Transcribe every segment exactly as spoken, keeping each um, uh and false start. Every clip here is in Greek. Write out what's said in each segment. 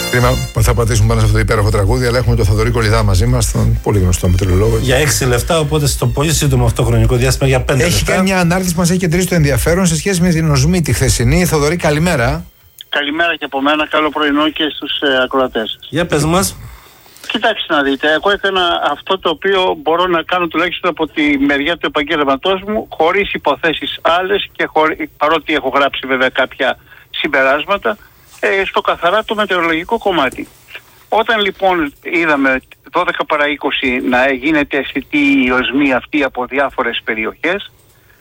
Κρίμα που θα πατήσουμε πάνω σε αυτό το υπέροχο τραγούδι, αλλά έχουμε τον Θοδωρή Κολιδά μαζί μας, τον πολύ γνωστό μετεωρολόγο. Για έξι λεπτά, οπότε στο πολύ σύντομο αυτό χρονικό διάστημα για πέντε έχει λεπτά. Έχει κάνει μια ανάρτηση που μας έχει κεντρήσει το ενδιαφέρον σε σχέση με την οσμή τη χθεσινή. Θοδωρή, καλημέρα. Καλημέρα και από μένα, καλό πρωινό και στους ε, ακροατές. Για πες μας. Κοιτάξτε να δείτε, εγώ έκανα αυτό το οποίο μπορώ να κάνω τουλάχιστον από τη μεριά του επαγγέλματός μου, χωρίς υποθέσεις άλλες και χωρί, παρότι έχω γράψει βέβαια κάποια συμπεράσματα, ε, στο καθαρά το μετεωρολογικό κομμάτι. Όταν λοιπόν είδαμε δώδεκα παρά είκοσι να γίνεται αισθητή η οσμή αυτή από διάφορες περιοχές,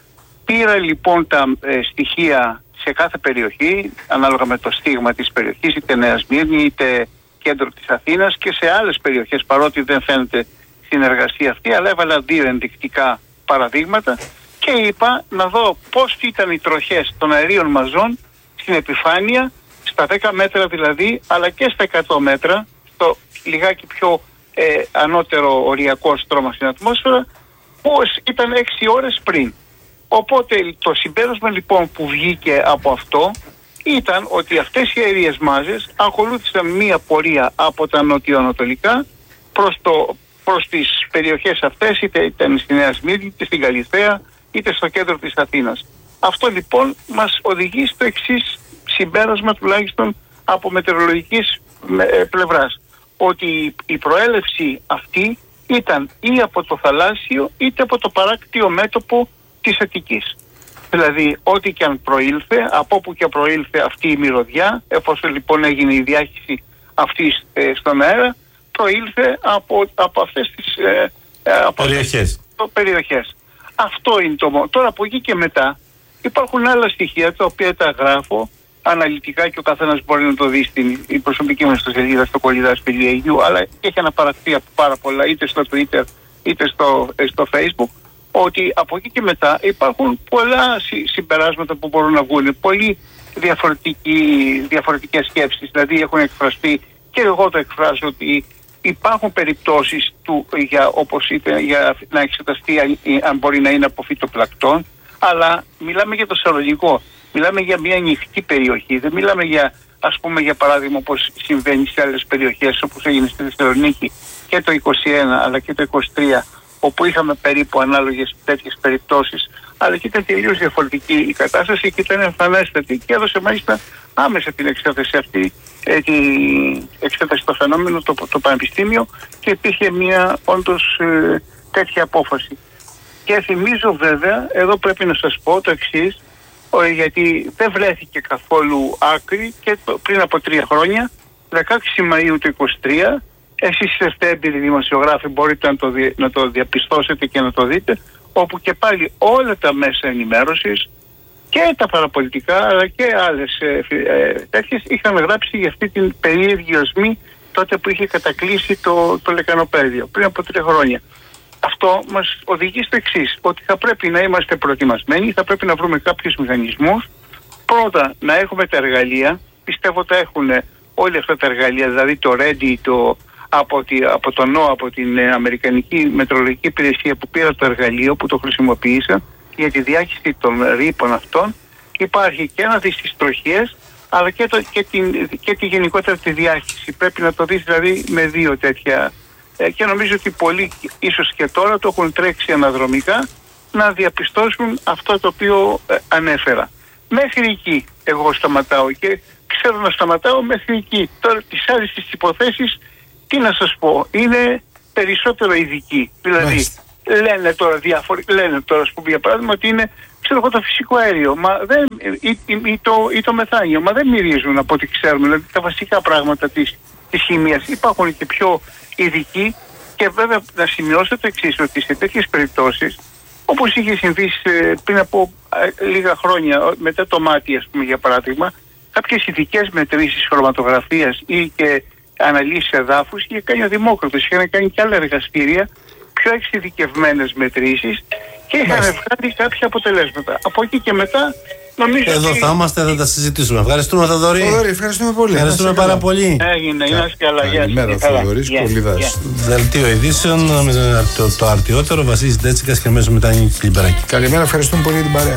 πήρα λοιπόν τα ε, στοιχεία σε κάθε περιοχή, ανάλογα με το στίγμα της περιοχής, είτε Νέα Σμύρνη, είτε κέντρο της Αθήνας και σε άλλες περιοχές, παρότι δεν φαίνεται συνεργασία αυτή, αλλά έβαλα δύο ενδεικτικά παραδείγματα και είπα να δω πώς ήταν οι τροχές των αερίων μαζών στην επιφάνεια, στα δέκα μέτρα δηλαδή, αλλά και στα εκατό μέτρα, στο λιγάκι πιο ε, ανώτερο οριακό στρώμα στην ατμόσφαιρα, πώς ήταν έξι ώρες πριν. Οπότε το συμπέρασμα λοιπόν που βγήκε από αυτό ήταν ότι αυτές οι αερίες μάζες ακολούθησαν μία πορεία από τα νοτιοανατολικά προς, το, προς τις περιοχές αυτές, είτε ήταν στη Νέα Σμύρνη, είτε στην Καλιθέα, είτε στο κέντρο της Αθήνας. Αυτό λοιπόν μας οδηγεί στο εξής συμπέρασμα, τουλάχιστον από μετεωρολογικής πλευράς, ότι η προέλευση αυτή ήταν ή από το θαλάσσιο είτε από το παράκτιο μέτωπο της Αττικής. Δηλαδή ό,τι και αν προήλθε, από όπου και προήλθε αυτή η μυρωδιά, εφόσον λοιπόν έγινε η διάχυση αυτή ε, στον αέρα, προήλθε από, από αυτές τις ε, από περιοχές. Το, περιοχές. Αυτό είναι το μόνο. Τώρα από εκεί και μετά υπάρχουν άλλα στοιχεία τα οποία τα γράφω αναλυτικά και ο καθένας μπορεί να το δει στην προσωπική μας σελίδα στο κολιδάς τελεία ι γιου, αλλά έχει αναπαραχθεί από πάρα πολλά είτε στο Twitter είτε στο, ε, στο Facebook, ότι από εκεί και μετά υπάρχουν πολλά συμπεράσματα που μπορούν να βγουν, πολύ διαφορετικές σκέψεις, δηλαδή έχουν εκφραστεί και εγώ το εκφράζω ότι υπάρχουν περιπτώσεις του, για, όπως είτε, για να εξεταστεί αν, αν μπορεί να είναι από φυτοπλακτών, αλλά μιλάμε για το Σαλονικό, μιλάμε για μια ανοιχτή περιοχή, δεν μιλάμε για, ας πούμε για παράδειγμα όπως συμβαίνει σε άλλες περιοχές όπως έγινε στη Θεσσαλονίκη και το είκοσι ένα αλλά και το είκοσι τρία, όπου είχαμε περίπου ανάλογες τέτοιες περιπτώσεις, αλλά και ήταν τελείως διαφορετική η κατάσταση και ήταν εμφανέστατη και έδωσε μάλιστα άμεσα την εξέταση αυτή, ε, την εξέταση στο φαινόμενο το, το Πανεπιστήμιο και υπήρχε μια όντως ε, τέτοια απόφαση. Και θυμίζω βέβαια, εδώ πρέπει να σας πω το εξής, γιατί δεν βρέθηκε καθόλου άκρη και το, πριν από τρία χρόνια, δεκαέξι Μαΐου του είκοσι τρία, εσείς είστε έμπειροι δημοσιογράφοι, μπορείτε να το, δι, να το διαπιστώσετε και να το δείτε, όπου και πάλι όλα τα μέσα ενημέρωσης και τα παραπολιτικά αλλά και άλλες ε, ε, τέτοιες είχαν γράψει για αυτή την περίεργη οσμή τότε που είχε κατακλείσει το, το λεκανοπέδιο πριν από τρία χρόνια. Αυτό μας οδηγεί στο εξής, ότι θα πρέπει να είμαστε προετοιμασμένοι, θα πρέπει να βρούμε κάποιους μηχανισμούς. Πρώτα να έχουμε τα εργαλεία, πιστεύω τα έχουν όλα αυτά τα εργαλεία, δηλαδή το Ready, το Από, τη, από το ΝΟ, από την ε, Αμερικανική Μετρολογική Υπηρεσία που πήρα το εργαλείο που το χρησιμοποίησα για τη διάχυση των ρήπων αυτών. Υπάρχει και ένα δεις τις τροχίες αλλά και, το, και, την, και τη γενικότερα τη διάχυση. Πρέπει να το δεις δηλαδή με δύο τέτοια ε, και νομίζω ότι πολλοί ίσως και τώρα το έχουν τρέξει αναδρομικά να διαπιστώσουν αυτό το οποίο ε, ανέφερα. Μέχρι εκεί εγώ σταματάω και ξέρω να σταματάω μέχρι εκεί. Τώρα τις άλλες τις υποθέσεις τι να σας πω, είναι περισσότερο ειδικοί. Δηλαδή, λένε τώρα διάφοροι, λένε τώρα, ας πούμε, για παράδειγμα, ότι είναι, ξέρω εγώ, το φυσικό αέριο μα δεν, ή, ή, ή, το, ή το μεθάνιο, μα δεν μυρίζουν από ό,τι ξέρουμε, δηλαδή τα βασικά πράγματα της, της χημίας. Υπάρχουν και πιο ειδικοί και βέβαια να σημειώσετε το εξής, ότι σε τέτοιες περιπτώσεις, όπως είχε συμβεί πριν από ε, λίγα χρόνια, μετά το μάτι, ας πούμε, για παράδειγμα, κάποιες ειδικές μετρήσεις χρωματογραφίας ή και αναλύσεις εδάφους είχε κάνει ο Δημόκρατος, είχαν κάνει και άλλα εργαστήρια, πιο εξειδικευμένες μετρήσεις και είχαν βγάλει κάποια αποτελέσματα. Από εκεί και μετά νομίζω εδώ ότι... θα είμαστε, θα τα συζητήσουμε. Ευχαριστούμε, Θοδωρή. Θοδωρή, ευχαριστούμε πολύ. Ευχαριστούμε πάρα καλά. πολύ. Έγινε, είναι καλά. Καλημέρα, Θοδωρής Κολιδάς. Δελτίο ειδήσεων με το αρτιότερο, Βασίλης Ντέτσικας και αμέσως μετά η Λιμπεράκη. Καλημέρα, ευχαριστούμε πολύ την παρέα.